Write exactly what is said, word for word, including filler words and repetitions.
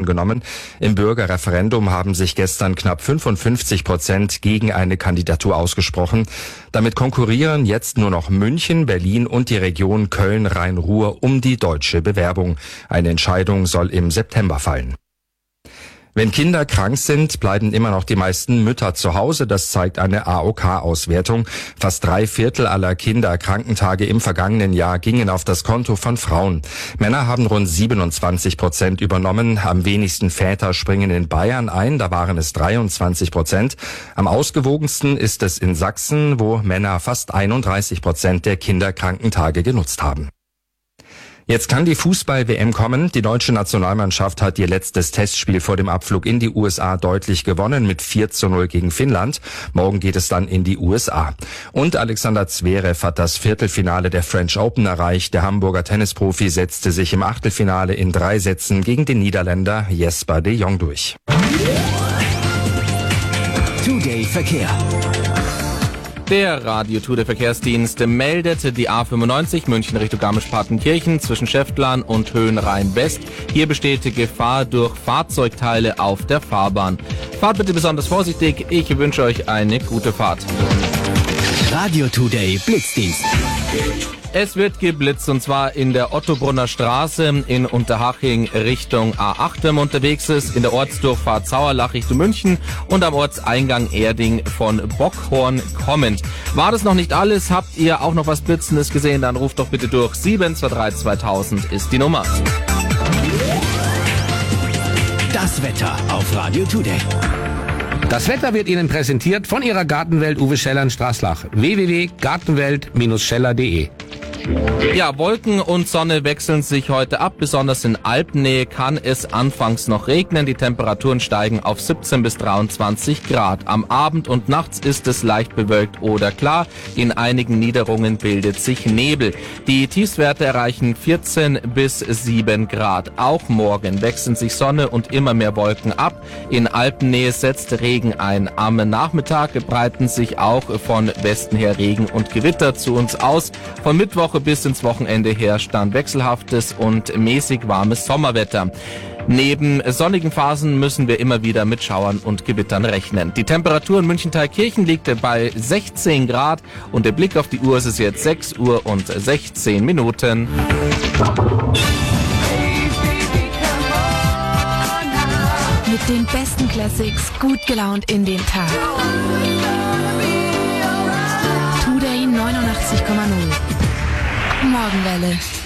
angenommen. Im Bürgerreferendum haben sich gestern knapp fünfundfünfzig Prozent gegen eine Kandidatur ausgesprochen. Damit konkurrieren jetzt nur noch München, Berlin und die Region Köln-Rhein-Ruhr um die deutsche Bewerbung. Eine Entscheidung soll im September fallen. Wenn Kinder krank sind, bleiben immer noch die meisten Mütter zu Hause. Das zeigt eine A O K-Auswertung. Fast drei Viertel aller Kinderkrankentage im vergangenen Jahr gingen auf das Konto von Frauen. Männer haben rund siebenundzwanzig Prozent übernommen. Am wenigsten Väter springen in Bayern ein. Da waren es dreiundzwanzig Prozent. Am ausgewogensten ist es in Sachsen, wo Männer fast einunddreißig Prozent der Kinderkrankentage genutzt haben. Jetzt kann die Fußball-W M kommen. Die deutsche Nationalmannschaft hat ihr letztes Testspiel vor dem Abflug in die U S A deutlich gewonnen mit vier zu null gegen Finnland. Morgen geht es dann in die U S A. Und Alexander Zverev hat das Viertelfinale der French Open erreicht. Der Hamburger Tennisprofi setzte sich im Achtelfinale in drei Sätzen gegen den Niederländer Jesper de Jong durch. Today Verkehr. Der Radio Tour, der Verkehrsdienst, meldet die A fünfundneunzig München Richtung Garmisch-Partenkirchen zwischen Schäftlern und Höhenrhein-West. Hier besteht Gefahr durch Fahrzeugteile auf der Fahrbahn. Fahrt bitte besonders vorsichtig. Ich wünsche euch eine gute Fahrt. Radio Today Blitzdienst. Es wird geblitzt und zwar in der Ottobrunner Straße in Unterhaching Richtung A acht, wenn man unterwegs ist, in der Ortsdurchfahrt Sauerlach Richtung München und am Ortseingang Erding von Bockhorn kommend. War das noch nicht alles? Habt ihr auch noch was Blitzendes gesehen? Dann ruft doch bitte durch. sieben zwei drei zweitausend ist die Nummer. Das Wetter auf Radio Today. Das Wetter wird Ihnen präsentiert von Ihrer Gartenwelt Uwe Scheller in Straßlach. w w w punkt gartenwelt Bindestrich scheller punkt de. Ja, Wolken und Sonne wechseln sich heute ab. Besonders in Alpennähe kann es anfangs noch regnen. Die Temperaturen steigen auf siebzehn bis dreiundzwanzig Grad. Am Abend und nachts ist es leicht bewölkt oder klar. In einigen Niederungen bildet sich Nebel. Die Tiefstwerte erreichen vierzehn bis sieben Grad. Auch morgen wechseln sich Sonne und immer mehr Wolken ab. In Alpennähe setzt Regen ein. Am Nachmittag breiten sich auch von Westen her Regen und Gewitter zu uns aus. Von Mittwoch bis ins Wochenende herrscht dann wechselhaftes und mäßig warmes Sommerwetter. Neben sonnigen Phasen müssen wir immer wieder mit Schauern und Gewittern rechnen. Die Temperatur in München-Thalkirchen liegt bei sechzehn Grad und der Blick auf die Uhr ist es jetzt sechs Uhr und sechzehn Minuten. Mit den besten Classics gut gelaunt in den Tag. Today neunundachtzig Komma null. Morgenwelle.